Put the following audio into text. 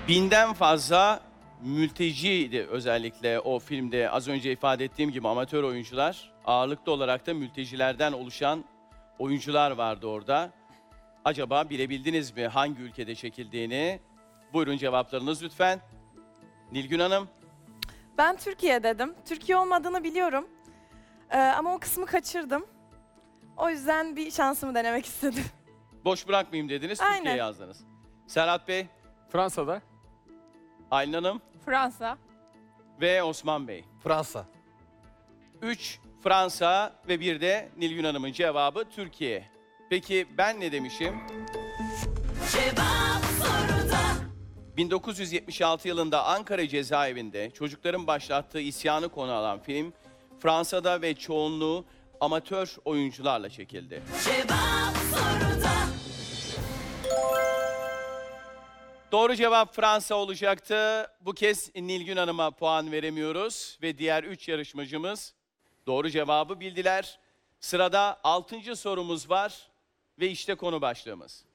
Binden fazla mülteciydi özellikle o filmde az önce ifade ettiğim gibi amatör oyuncular. Ağırlıklı olarak da mültecilerden oluşan oyuncular vardı orada. Acaba bilebildiniz mi hangi ülkede çekildiğini? Buyurun cevaplarınız lütfen. Nilgün Hanım. Ben Türkiye dedim. Türkiye olmadığını biliyorum. Ama o kısmı kaçırdım. O yüzden bir şansımı denemek istedim. Boş bırakmayayım dediniz, Aynen. Türkiye yazdınız. Serhat Bey, Fransa'da. Aylin Hanım Fransa. ve Osman Bey. Fransa. 3 Fransa ve bir de Nilgün Hanım'ın cevabı Türkiye. Peki ben ne demişim? Cevap soruda. 1976 yılında Ankara cezaevinde çocukların başlattığı isyanı konu alan film Fransa'da ve çoğunluğu amatör oyuncularla çekildi. Cevap soruda. Doğru cevap Fransa olacaktı. Bu kez Nilgün Hanım'a puan veremiyoruz ve diğer 3 yarışmacımız doğru cevabı bildiler. Sırada 6. sorumuz var ve işte konu başlığımız.